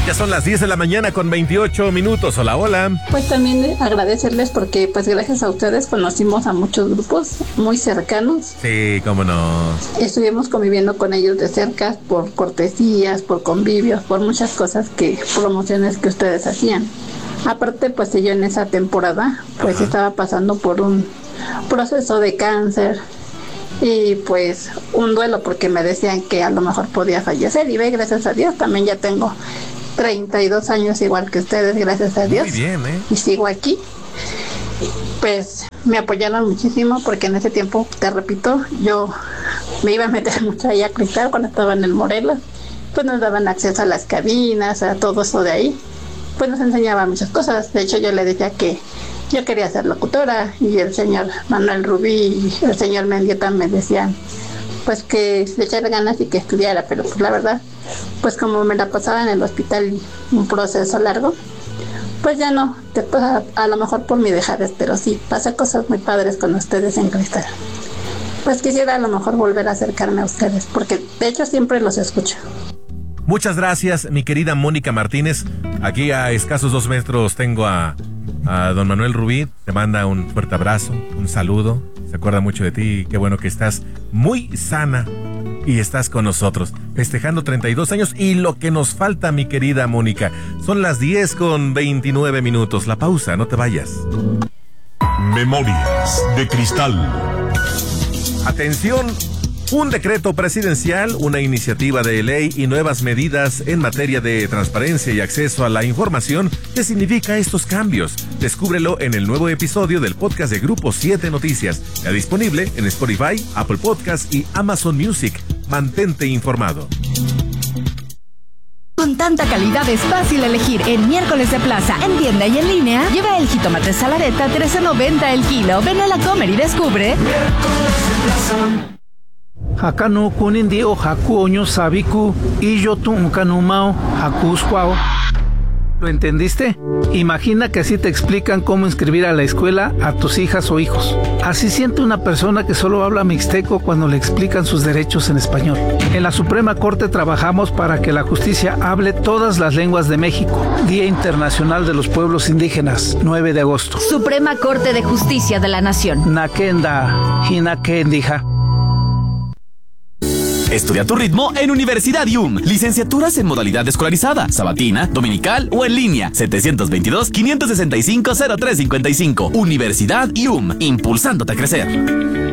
Ya son las 10 de la mañana con 28 minutos. Hola, hola. Pues también agradecerles porque pues gracias a ustedes conocimos a muchos grupos muy cercanos. Sí, cómo no. Estuvimos conviviendo con ellos de cerca por cortesías, por convivios, por muchas cosas promociones que ustedes hacían. Aparte, pues yo en esa temporada pues estaba pasando por un proceso de cáncer y pues un duelo porque me decían que a lo mejor podía fallecer y gracias a Dios también ya tengo 32 años igual que ustedes, gracias a Dios. Muy bien, y sigo aquí. Pues me apoyaron muchísimo porque en ese tiempo, te repito, yo me iba a meter mucho ahí a Cristal cuando estaba en el Morelos, pues nos daban acceso a las cabinas, a todo eso de ahí, pues nos enseñaban muchas cosas. De hecho yo le decía que yo quería ser locutora y el señor Manuel Rubí y el señor Mendieta me decían pues que le echara ganas y que estudiara, pero pues la verdad, pues como me la pasaba en el hospital un proceso largo, pues ya no, después a lo mejor por mi dejadez, pero sí, pasé cosas muy padres con ustedes en Cristal. Pues quisiera a lo mejor volver a acercarme a ustedes, porque de hecho siempre los escucho. Muchas gracias, mi querida Mónica Martínez. Aquí a escasos 2 metros tengo a don Manuel Rubí. Te manda un fuerte abrazo, un saludo. Se acuerda mucho de ti y qué bueno que estás muy sana y estás con nosotros, festejando 32 años y lo que nos falta, mi querida Mónica. Son las 10 con 29 minutos. La pausa, no te vayas. Memorias de Cristal. Atención. Un decreto presidencial, una iniciativa de ley y nuevas medidas en materia de transparencia y acceso a la información. ¿Qué significa estos cambios? Descúbrelo en el nuevo episodio del podcast de Grupo 7 Noticias, ya disponible en Spotify, Apple Podcast y Amazon Music. Mantente informado. Con tanta calidad es fácil elegir. En Miércoles de Plaza, en tienda y en línea, lleva el jitomate salareta $13.90 el kilo. Ven a la Comer y descubre. Miércoles de Plaza. Hakano kunindio haku oño sabiku y yo tu kanumao hakusquao. ¿Lo entendiste? Imagina que así te explican cómo inscribir a la escuela a tus hijas o hijos. Así siente una persona que solo habla mixteco cuando le explican sus derechos en español. En la Suprema Corte trabajamos para que la justicia hable todas las lenguas de México. Día Internacional de los Pueblos Indígenas, 9 de agosto. Suprema Corte de Justicia de la Nación. Nakenda, hinakendija. Estudia tu ritmo en Universidad IUM. Licenciaturas en modalidad escolarizada, sabatina, dominical o en línea. 722-565-0355. Universidad IUM, impulsándote a crecer.